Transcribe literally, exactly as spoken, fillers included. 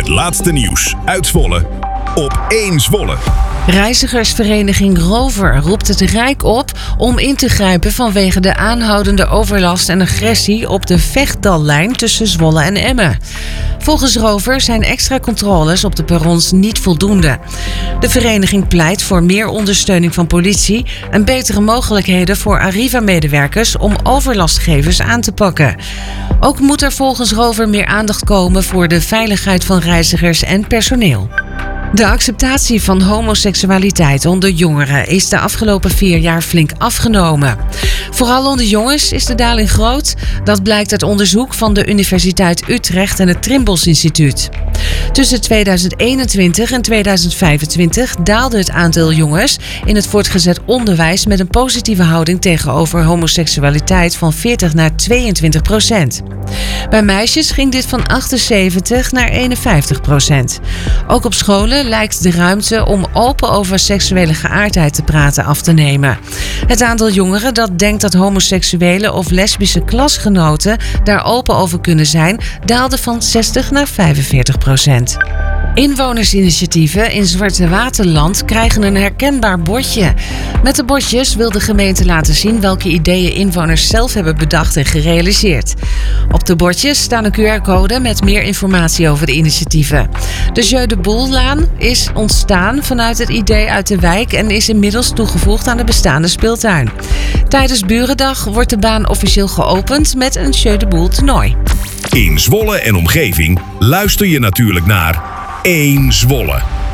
Het laatste nieuws uit Zwolle op één Zwolle. Reizigersvereniging Rover roept het Rijk op om in te grijpen vanwege de aanhoudende overlast en agressie op de Vechtdallijn tussen Zwolle en Emmen. Volgens Rover zijn extra controles op de perrons niet voldoende. De vereniging pleit voor meer ondersteuning van politie en betere mogelijkheden voor Arriva-medewerkers om overlastgevers aan te pakken. Ook moet er volgens Rover meer aandacht komen voor de veiligheid van reizigers en personeel. De acceptatie van homoseksualiteit onder jongeren is de afgelopen vier jaar flink afgenomen. Vooral onder jongens is de daling groot. Dat blijkt uit onderzoek van de Universiteit Utrecht en het Trimbos Instituut. Tussen tweeduizend eenentwintig en tweeduizend vijfentwintig daalde het aantal jongens in het voortgezet onderwijs met een positieve houding tegenover homoseksualiteit van veertig naar tweeëntwintig procent. Bij meisjes ging dit van achtenzeventig naar eenenvijftig procent. Ook op scholen lijkt de ruimte om open over seksuele geaardheid te praten af te nemen. Het aantal jongeren dat denkt dat homoseksuele of lesbische klasgenoten daar open over kunnen zijn, daalde van zestig naar vijfenveertig procent. Inwonersinitiatieven in Zwarte Waterland krijgen een herkenbaar bordje. Met de bordjes wil de gemeente laten zien welke ideeën inwoners zelf hebben bedacht en gerealiseerd. Op de bordjes staan een Q R-code met meer informatie over de initiatieven. De Jeu de Boellaan is ontstaan vanuit het idee uit de wijk en is inmiddels toegevoegd aan de bestaande speeltuin. Tijdens Burendag wordt de baan officieel geopend met een Jeu de Boel toernooi. In Zwolle en omgeving luister je natuurlijk naar één Zwolle.